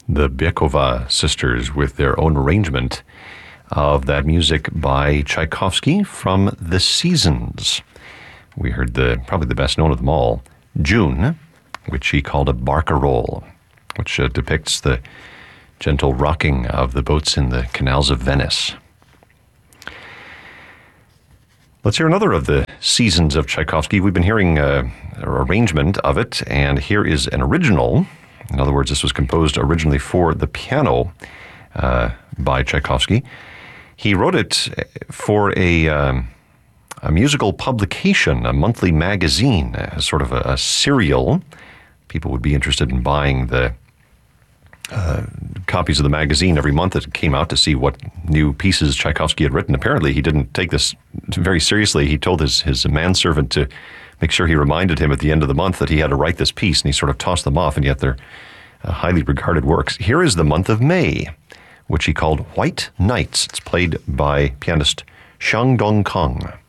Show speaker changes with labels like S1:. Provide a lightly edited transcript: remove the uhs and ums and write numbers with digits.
S1: The Byekova sisters with their own arrangement of that music by Tchaikovsky from The Seasons. We heard probably the best known of them all, June, which he called a barcarolle, which depicts the gentle rocking of the boats in the canals of Venice. Let's hear another of the Seasons of Tchaikovsky. We've been hearing an arrangement of it, and here is an original. In other words, this was composed originally for the piano by Tchaikovsky. He wrote it for a musical publication, a monthly magazine, sort of a serial. People would be interested in buying the copies of the magazine every month that came out to see what new pieces Tchaikovsky had written. Apparently, he didn't take this very seriously. He told his manservant to make sure he reminded him at the end of the month that he had to write this piece, and he sort of tossed them off, and yet they're highly regarded works. Here is the month of May, which he called White Nights. It's played by pianist Xiang Dong Kang.